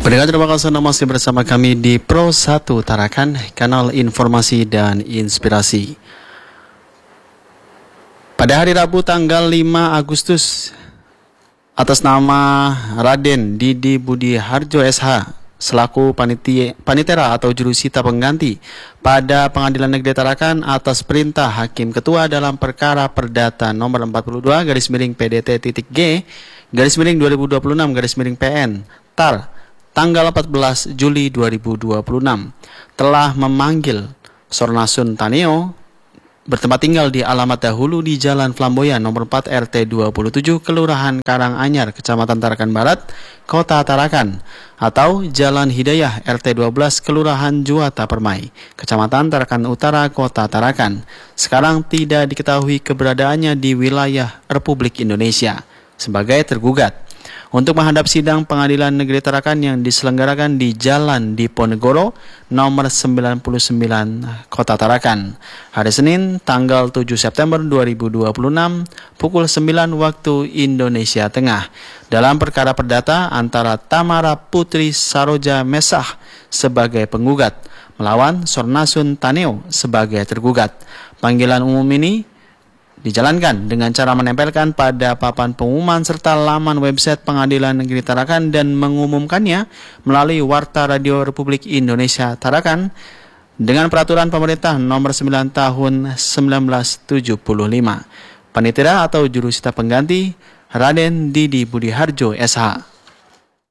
Pendengar, terima kasih Anda masih bersama kami di Pro 1 Tarakan, kanal informasi dan inspirasi. Pada hari Rabu tanggal 5 Agustus, atas nama Raden Didi Budi Harjo SH, selaku panitera atau jurusita pengganti pada Pengadilan Negeri Tarakan atas perintah Hakim Ketua dalam perkara perdata nomor 42/PDT.G/2026/PN TAR tanggal 14 Juli 2026 telah memanggil Sornasun Taneo bertempat tinggal di alamat dahulu di Jalan Flamboyan nomor 4 RT 27 Kelurahan Karanganyar, Kecamatan Tarakan Barat, Kota Tarakan, atau Jalan Hidayah RT 12 Kelurahan Juwata Permai, Kecamatan Tarakan Utara, Kota Tarakan. Sekarang tidak diketahui keberadaannya di wilayah Republik Indonesia sebagai tergugat untuk menghadap sidang Pengadilan Negeri Tarakan yang diselenggarakan di Jalan Diponegoro nomor 99 Kota Tarakan hari Senin tanggal 7 September 2026 pukul 9 waktu Indonesia Tengah dalam perkara perdata antara Tamara Putri Saroja Mesah sebagai penggugat melawan Sornasun Taneo sebagai tergugat. Panggilan umum ini dijalankan dengan cara menempelkan pada papan pengumuman serta laman website Pengadilan Negeri Tarakan dan mengumumkannya melalui Warta Radio Republik Indonesia Tarakan dengan peraturan pemerintah nomor 9 tahun 1975. Panitera atau jurusita pengganti Raden Didi Budi Harjo SH.